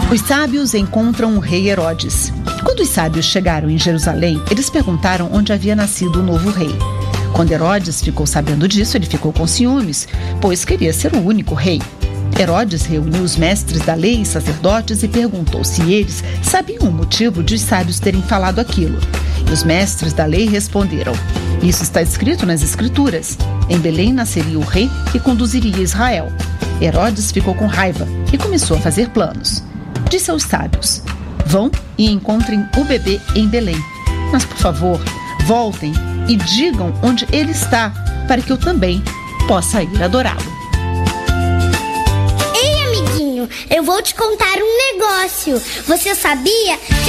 Os sábios encontram o rei Herodes. Quando os sábios chegaram em Jerusalém, eles perguntaram onde havia nascido o novo rei. Quando Herodes ficou sabendo disso, ele ficou com ciúmes, pois queria ser o único rei. Herodes reuniu os mestres da lei e sacerdotes e perguntou se eles sabiam o motivo de os sábios terem falado aquilo. E os mestres da lei responderam: isso está escrito nas Escrituras. Em Belém nasceria o rei que conduziria Israel. Herodes ficou com raiva e começou a fazer planos. Disse aos sábios: vão e encontrem o bebê em Belém. Mas, por favor, voltem e digam onde ele está, para que eu também possa ir adorá-lo. Ei, amiguinho, eu vou te contar um negócio. Você sabia que